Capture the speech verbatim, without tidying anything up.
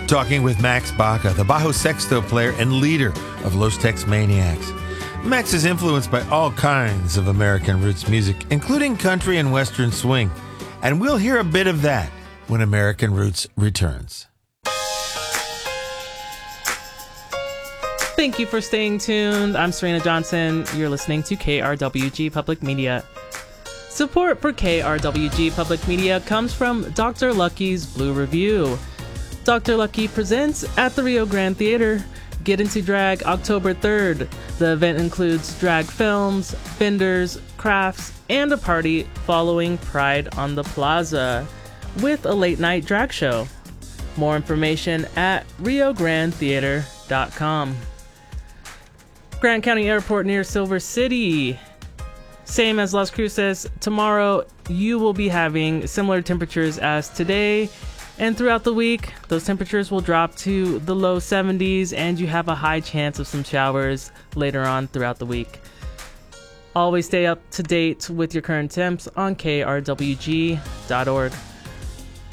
talking with Max Baca, the Bajo Sexto player and leader of Los Tex Maniacs. Max is influenced by all kinds of American roots music, including country and western swing. And we'll hear a bit of that when American Roots returns. Thank you for staying tuned. I'm Serena Johnson. You're listening to K R W G Public Media. Support for K R W G Public Media comes from Doctor Lucky's Blue Review. Doctor Lucky presents at the Rio Grande Theater. Get Into Drag October third. The event includes drag films, vendors, crafts, and a party following Pride on the Plaza with a late night drag show. More information at rio grande theater dot com. Grand County Airport near Silver City. Same as Las Cruces, tomorrow you will be having similar temperatures as today, and throughout the week those temperatures will drop to the low seventies and you have a high chance of some showers later on throughout the week. Always stay up to date with your current temps on K R W G dot org.